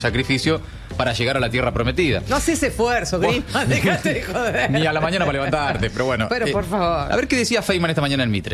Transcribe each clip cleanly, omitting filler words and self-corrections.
sacrificio para llegar a la tierra prometida. No haces esfuerzo, Griezmann, déjate de joder. Ni a la mañana para levantarte, pero bueno. Pero por favor. A ver qué decía Feynman esta mañana en Mitre.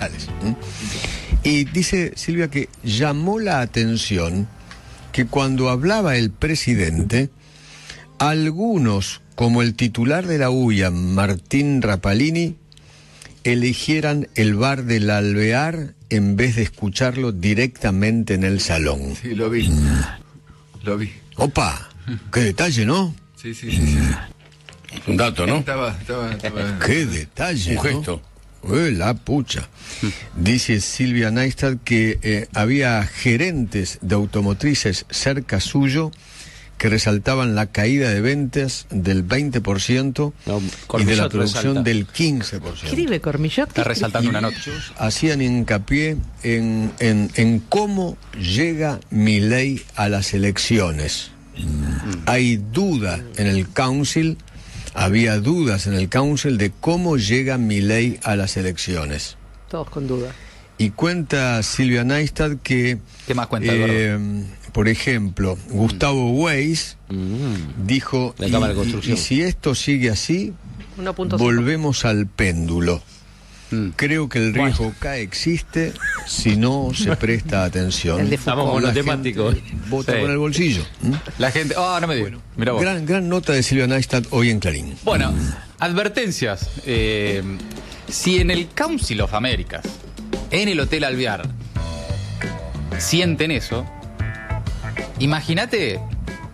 Y dice Silvia que llamó la atención que cuando hablaba el presidente, algunos, como el titular de la UIA, Martín Rapalini, eligieran el bar del Alvear en vez de escucharlo directamente en el salón. Sí, lo vi. Lo vi. Opa, qué detalle, ¿no? Sí. Es un dato, ¿no? Estaba. Qué detalle, Un gesto. ¿no? La pucha. Dice Silvia Neistat que había gerentes de automotrices cerca suyo que resaltaban la caída de ventas del 20% y de la producción del 15%. Escribe Cormillot. Está resaltando una nota. Hacían hincapié en cómo llega Milei a las elecciones. Hay duda en el council, había dudas en el council de cómo llega Milei a las elecciones. Todos con duda. Y cuenta Silvia Neistat que, ¿Qué más cuenta, Eduardo? por ejemplo, Gustavo Weiss dijo, La Cámara de Construcción. y si esto sigue así, 1.5. volvemos al péndulo. Creo que el riesgo acá existe si no se presta atención. El de Estamos Foucault. monotemáticos. Vota Sí. con el bolsillo. La gente. No me digas. Mirá vos. Gran nota de Silvia Neistat hoy en Clarín. Bueno, advertencias. Si en el Council of Americas, en el Hotel Alvear, sienten eso, imagínate.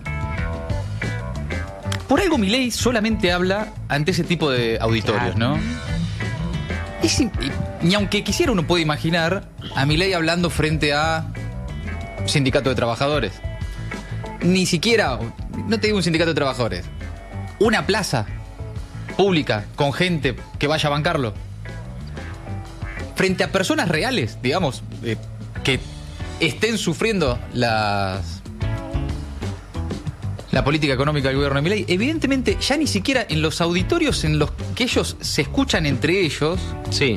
Por algo Milei solamente habla ante ese tipo de auditorios, ¿no? Ni aunque quisiera uno puede imaginar a Milei hablando frente a un sindicato de trabajadores. Ni siquiera, no te digo un sindicato de trabajadores, una plaza pública con gente que vaya a bancarlo. Frente a personas reales, digamos, que estén sufriendo la política económica del gobierno de Milei, evidentemente ya ni siquiera en los auditorios en los que ellos se escuchan entre ellos, Sí.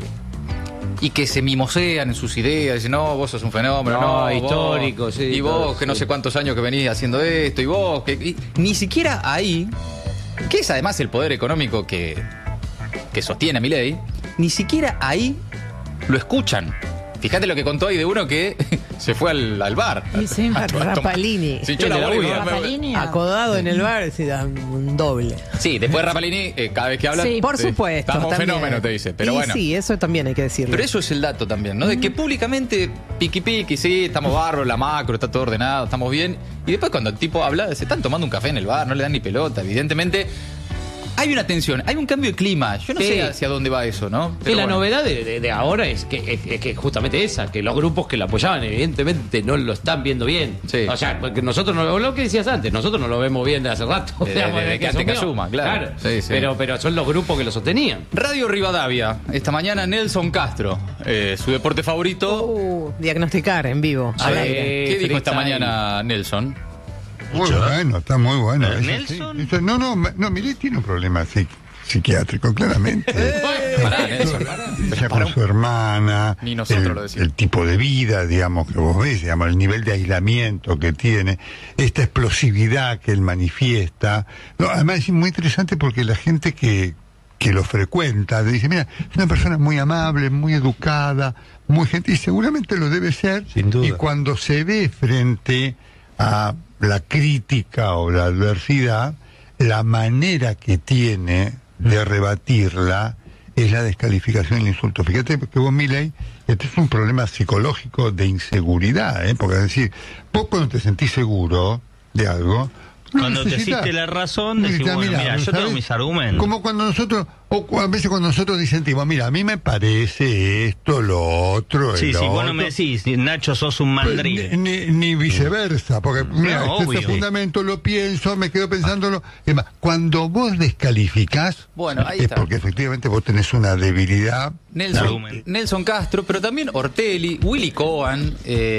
y que se mimosean en sus ideas, dicen, no, vos sos un fenómeno, No, vos, histórico, sí, y vos, todo, que no sí. sé cuántos años que venís haciendo esto, y vos, que ni siquiera ahí, que es además el poder económico que sostiene a Milei, ni siquiera ahí lo escuchan. Fíjate lo que contó ahí de uno que se fue al bar. Y sí, Rapalini. Se hinchó la Sí, bola. Rapalini. Acodado en el bar, se da un doble. Sí, después Rapalini, cada vez que habla... Sí, Por supuesto. Estamos también. fenómeno, te dice, pero Y bueno. sí, eso también hay que decirlo. Pero eso es el dato también, ¿no? De que públicamente, piqui, sí, estamos barro, la macro, está todo ordenado, estamos bien. Y después cuando el tipo habla, se están tomando un café en el bar, no le dan ni pelota, evidentemente. Hay una tensión, hay un cambio de clima. Yo no Sí. sé hacia dónde va eso, ¿no? Y Pero la bueno. novedad de ahora es que justamente esa, que los grupos que lo apoyaban evidentemente no lo están viendo bien. Sí. O sea, porque nosotros no lo que decías antes, nosotros no lo vemos bien de hace rato. Desde que antes que asuma, claro. Sí. Pero son los grupos que lo sostenían. Radio Rivadavia, esta mañana Nelson Castro, su deporte favorito. Diagnosticar en vivo. A al ver, aire. ¿qué dijo esta freestyle. mañana Nelson? Muy bueno, está muy bueno. eso ¿Nelson? sí. Eso- no, Milei tiene un problema psiquiátrico, claramente. Pará, Nelson, pará. Ya con su hermana, Ni nosotros lo decimos. el tipo de vida, digamos, que vos ves, digamos, el nivel de aislamiento que tiene, esta explosividad que él manifiesta. No, además es muy interesante porque la gente que lo frecuenta dice, mira, es una persona muy amable, muy educada, muy gentil, y seguramente lo debe ser. Sin duda. Y cuando se ve frente a la crítica o la adversidad, la manera que tiene de rebatirla es la descalificación y el insulto. Fíjate que vos, Milei, este es un problema psicológico de inseguridad, porque es decir, vos cuando te sentís seguro de algo, no Cuando te necesitas. hiciste la razón, decís, Necesitas, bueno, mira, yo ¿sabes? tengo mis argumentos. Como cuando nosotros, a veces cuando nosotros disentimos, mira, a mí me parece esto, lo otro, Sí, el sí, vos otro. no me decís, Nacho, sos un mandril. Ni viceversa, porque mira, No, este obvio. fundamento lo pienso, me quedo pensándolo. Es más, cuando vos descalificás, Bueno, ahí es está. porque efectivamente vos tenés una debilidad. Argumento. Nelson Castro, pero también Ortelli, Willy Cohen,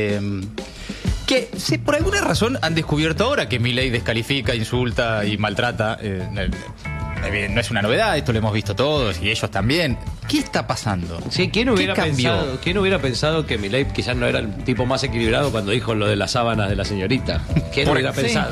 que por alguna razón han descubierto ahora que Milei descalifica, insulta y maltrata no es una novedad, esto lo hemos visto todos y ellos también. ¿Qué está pasando? Sí, ¿quién hubiera pensado que Milei quizás no era el tipo más equilibrado cuando dijo lo de las sábanas de la señorita? ¿Quién hubiera pensado?